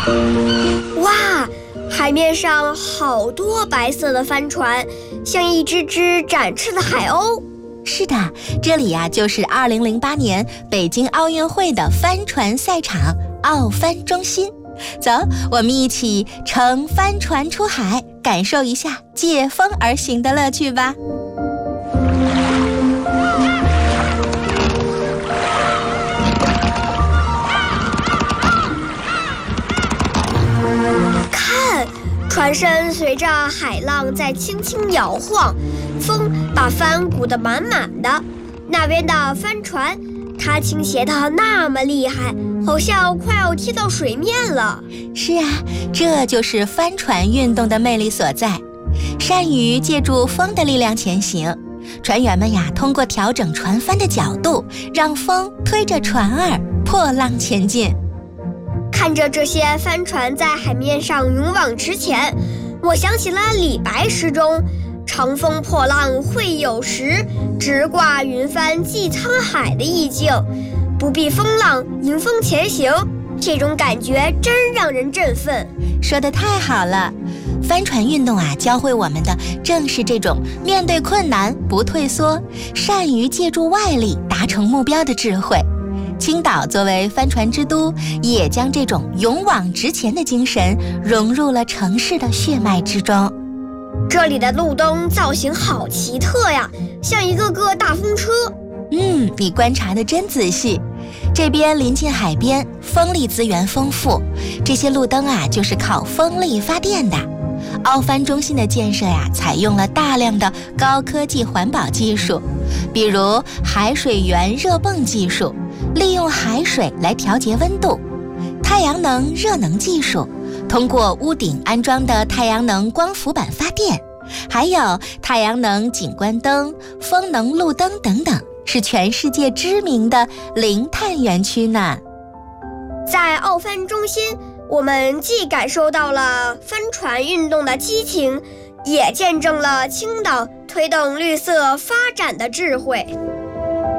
哇，海面上好多白色的帆船，像一只只展翅的海鸥。 是的，这里呀就是2008年北京奥运会的帆船赛场奥帆中心。走，我们一起乘帆船出海，感受一下借风而行的乐趣吧。 看，船身随着海浪在轻轻摇晃，风把帆鼓得满满的。那边的帆船，它倾斜得那么厉害，好像快要贴到水面了。 是啊，这就是帆船运动的魅力所在。善于借助风的力量前行，船员们呀，通过调整船帆的角度，让风推着船儿破浪前进。 看着这些帆船在海面上勇往直前，我想起了李白诗中长风破浪会有时，直挂云帆济沧海的意境。不避风浪，迎风前行，这种感觉真让人振奋。 说得太好了，帆船运动啊，教会我们的正是这种面对困难不退缩，善于借助外力达成目标的智慧。青岛作为帆船之都，也将这种勇往直前的精神融入了城市的血脉之中。 这里的路灯造型好奇特呀，像一个个大风车。 你观察得真仔细。这边临近海边，风力资源丰富，这些路灯啊就是靠风力发电的。奥帆中心的建设呀，采用了大量的高科技环保技术，比如海水源热泵技术，利用海水来调节温度；太阳能热能技术，通过屋顶安装的太阳能光伏板发电；还有太阳能景观灯、风能路灯等等，是全世界知名的零碳园区呢。 在奥帆中心，我们既感受到了帆船运动的激情，也见证了青岛推动绿色发展的智慧。